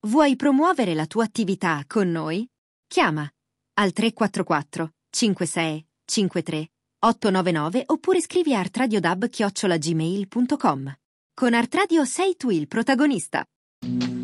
Vuoi promuovere la tua attività con noi? Chiama al 344 56 53 899 oppure scrivi a artradiodab@gmail.com. Con Artradio sei tu il protagonista.